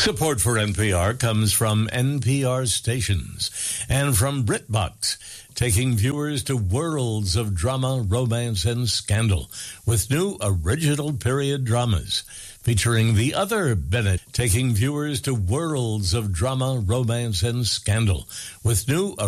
Support for NPR comes from NPR stations and from BritBox, taking viewers to worlds of drama, romance, and scandal with new original period dramas. Featuring the other Bennett, taking viewers to worlds of drama, romance, and scandal with new